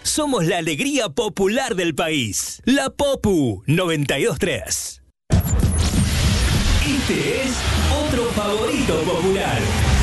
Somos la alegría popular del país. La Popu 92.3. Este es otro favorito popular.